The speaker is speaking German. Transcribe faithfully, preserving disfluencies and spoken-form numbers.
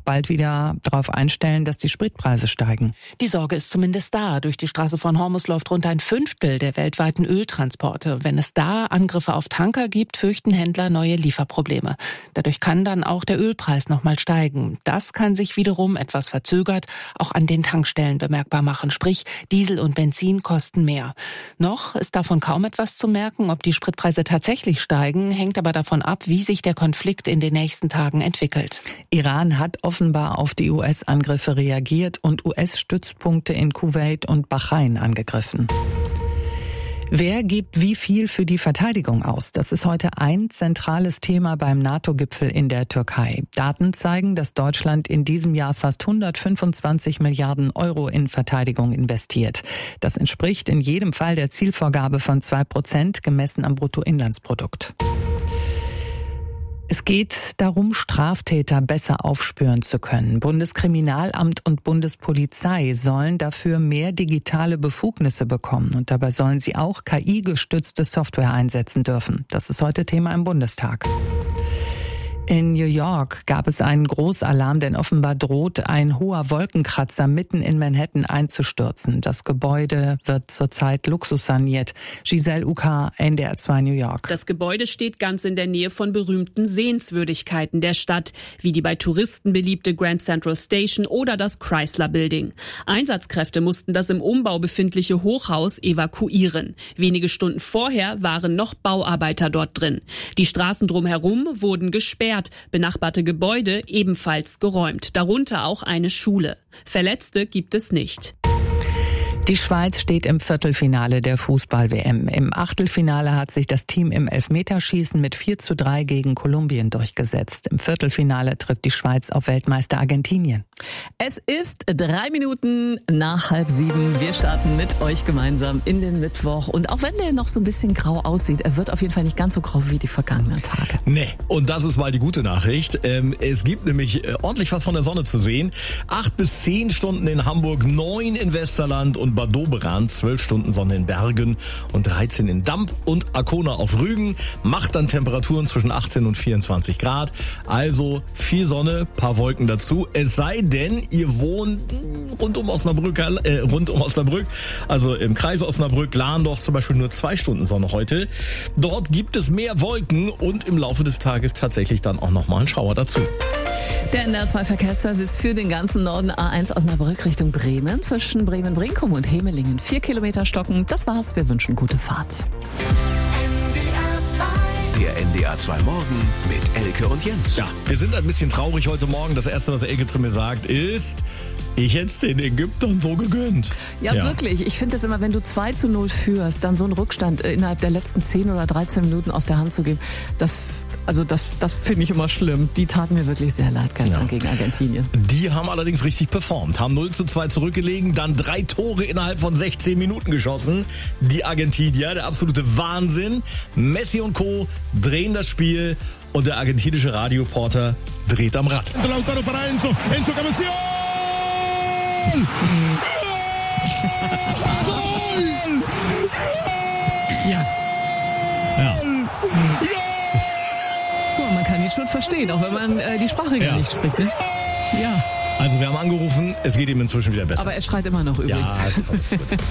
bald wieder darauf einstellen, dass die Spritpreise steigen. Die Sorge ist zumindest da. Durch die Straße von Hormuz läuft rund ein Fünftel der weltweiten Öltransporte. Wenn es da Angriffe auf Tanker gibt, fürchten Händler neue Lieferprobleme. Dadurch kann dann auch der Ölpreis nochmal steigen. Das kann sich wiederum etwas verzögert auch an den Tankstellen bemerkbar machen. Sprich, Diesel und Benzin kosten mehr. Noch ist davon kaum etwas zu merken. Ob die Spritpreise tatsächlich steigen, hängt aber davon ab, wie sich der Konflikt in den nächsten Tagen entwickelt. Iran hat offenbar auf die U S-Angriffe reagiert und U S-Stützpunkte in Kuwait und Bahrain angegriffen. Wer gibt wie viel für die Verteidigung aus? Das ist heute ein zentrales Thema beim NATO-Gipfel in der Türkei. Daten zeigen, dass Deutschland in diesem Jahr fast hundertfünfundzwanzig Milliarden Euro in Verteidigung investiert. Das entspricht in jedem Fall der Zielvorgabe von zwei Prozent, gemessen am Bruttoinlandsprodukt. Es geht darum, Straftäter besser aufspüren zu können. Bundeskriminalamt und Bundespolizei sollen dafür mehr digitale Befugnisse bekommen. Und dabei sollen sie auch K I-gestützte Software einsetzen dürfen. Das ist heute Thema im Bundestag. In New York gab es einen Großalarm, denn offenbar droht ein hoher Wolkenkratzer mitten in Manhattan einzustürzen. Das Gebäude wird zurzeit luxussaniert. Giselle Uka, N D R zwei New York. Das Gebäude steht ganz in der Nähe von berühmten Sehenswürdigkeiten der Stadt, wie die bei Touristen beliebte Grand Central Station oder das Chrysler Building. Einsatzkräfte mussten das im Umbau befindliche Hochhaus evakuieren. Wenige Stunden vorher waren noch Bauarbeiter dort drin. Die Straßen drumherum wurden gesperrt. Benachbarte Gebäude ebenfalls geräumt, darunter auch eine Schule. Verletzte gibt es nicht. Die Schweiz steht im Viertelfinale der Fußball-W M. Im Achtelfinale hat sich das Team im Elfmeterschießen mit vier zu drei gegen Kolumbien durchgesetzt. Im Viertelfinale trifft die Schweiz auf Weltmeister Argentinien. Es ist drei Minuten nach halb sieben. Wir starten mit euch gemeinsam in den Mittwoch. Und auch wenn der noch so ein bisschen grau aussieht, er wird auf jeden Fall nicht ganz so grau wie die vergangenen Tage. Nee, und das ist mal die gute Nachricht. Ähm, es gibt nämlich äh, ordentlich was von der Sonne zu sehen. Acht bis zehn Stunden in Hamburg, neun in Westerland und Bad Doberan, zwölf Stunden Sonne in Bergen und dreizehn in Damp und Arkona auf Rügen. Macht dann Temperaturen zwischen achtzehn und vierundzwanzig Grad. Also viel Sonne, paar Wolken dazu. Es sei denn, ihr wohnt rund um Osnabrück, äh, rund um Osnabrück, also im Kreis Osnabrück, Lahndorf zum Beispiel nur zwei Stunden Sonne heute. Dort gibt es mehr Wolken und im Laufe des Tages tatsächlich dann auch nochmal ein Schauer dazu. Der N D R zwei Verkehrsservice für den ganzen Norden A eins Osnabrück Richtung Bremen zwischen Bremen-Brinkum und Hemelingen. Vier Kilometer stocken. Das war's. Wir wünschen gute Fahrt. Der N D R zwei Morgen mit Elke und Jens. Ja, wir sind ein bisschen traurig heute Morgen. Das Erste, was Elke zu mir sagt, ist: Ich hätte es den Ägyptern so gegönnt. Ja, ja. Wirklich. Ich finde es immer, wenn du zwei zu null führst, dann so einen Rückstand innerhalb der letzten zehn oder dreizehn Minuten aus der Hand zu geben, das, also das, das finde ich immer schlimm. Die taten mir wirklich sehr leid gestern ja. gegen Argentinien. Die haben allerdings richtig performt, haben null zu zwei zurückgelegen, dann drei Tore innerhalb von sechzehn Minuten geschossen. Die Argentinier, der absolute Wahnsinn. Messi und Co. drehen das Spiel und der argentinische Radioporter dreht am Rad. Lautaro para Enzo, Enzo Cabezón! Ja. Ja. Ja, man kann ihn schon verstehen, auch wenn man äh, die Sprache gar ja. nicht spricht. Ne? Ja. Also wir haben angerufen, es geht ihm inzwischen wieder besser. Aber er schreit immer noch übrigens. Ja, es ist alles gut.